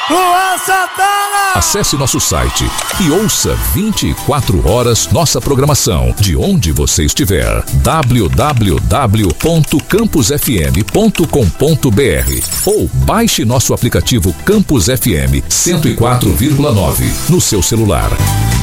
Luan Santana! Acesse nosso site e ouça 24 horas nossa programação de onde você estiver. www.campusfm.com.br ou baixe nosso aplicativo Campus FM 104,9 no seu celular.